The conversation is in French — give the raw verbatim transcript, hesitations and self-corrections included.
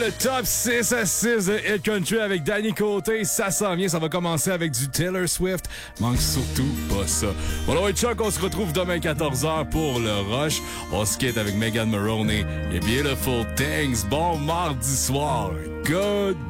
Le top six à six de Hit Country avec Danny Côté, ça s'en vient, ça va commencer avec du Taylor Swift. Manque surtout pas ça. Voilà, et Chuck, on se retrouve demain quatorze heures pour le Rush. On se quitte avec Megan Maroney et Beautiful Things. Bon mardi soir. Good